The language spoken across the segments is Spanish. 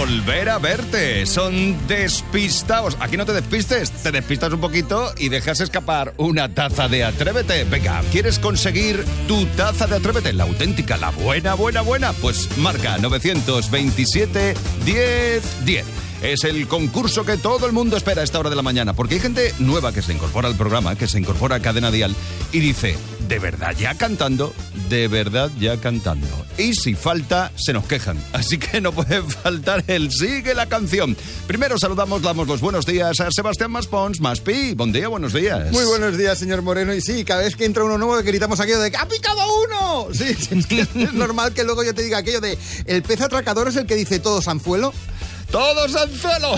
volver a verte. Son despistados. Aquí no te despistes, te despistas un poquito y dejas escapar una taza de Atrévete. Venga, ¿quieres conseguir tu taza de Atrévete? La auténtica, la buena. Pues marca 927 10 10. Es el concurso que todo el mundo espera a esta hora de la mañana, porque hay gente nueva que se incorpora al programa, que se incorpora a Cadena Dial y dice, ¿de verdad ya cantando? De verdad ya cantando. Y si falta, se nos quejan. Así que no puede faltar el Sigue la Canción. Primero saludamos, damos los buenos días a Sebastián Maspons. Maspi, buen día, buenos días. Muy buenos días, señor Moreno. Y sí, cada vez que entra uno nuevo gritamos aquello de ¡ha picado uno! Sí, es que es normal que luego yo te diga aquello de ¿el pez atracador es el que dice todos anzuelo? ¡Todos anzuelo!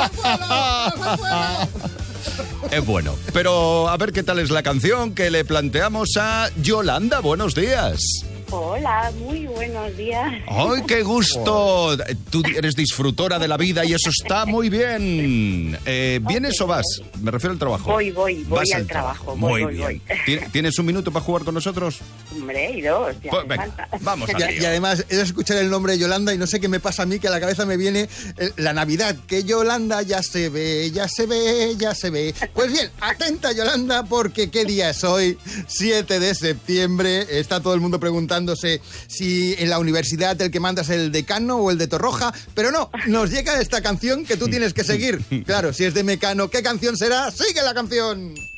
Es bueno. Pero a ver qué tal es la canción que le planteamos a Yolanda. Buenos días. Hola, muy buenos días. ¡Ay, qué gusto! Tú eres disfrutora de la vida y eso está muy bien. ¿Vienes o vas? Me refiero al trabajo. Voy al trabajo. Muy bien. ¿Tienes un minuto para jugar con nosotros? Hombre, y dos, ya pues, venga, falta. Vamos a Y además, es escuchar el nombre de Yolanda y no sé qué me pasa a mí, que a la cabeza me viene la Navidad, que Yolanda ya se ve. Pues bien, atenta Yolanda, porque ¿qué día es hoy? 7 de septiembre. Está todo el mundo preguntándose si en la universidad el que manda es el decano o el de Torroja, pero no, nos llega esta canción que tú tienes que seguir. Claro, si es de Mecano, ¿qué canción será? ¡Sigue la canción!